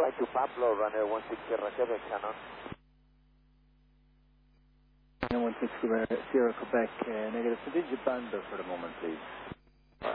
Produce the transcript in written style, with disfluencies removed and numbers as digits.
flight to Pablo, runway 16 Sierra Quebec, Shannon. 16 Sierra Quebec, negative. Continue Banda for the moment, please.